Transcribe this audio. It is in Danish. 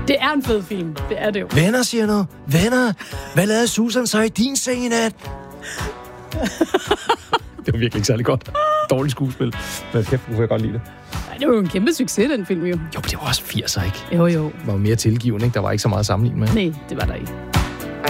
Det er en fed film. Det er det jo. Venner, siger du. Venner, hvad lavede Susan så i din seng i nat? Det var virkelig ikke særlig godt. Dårligt skuespil. Men kæft, kunne jeg godt lide det. Ej, det var jo en kæmpe succes, den film jo. Jo, det var også 80'er, ikke? Jo. Det var mere tilgivende, ikke? Der var ikke så meget at sammenligne med. Nej, det var der ikke.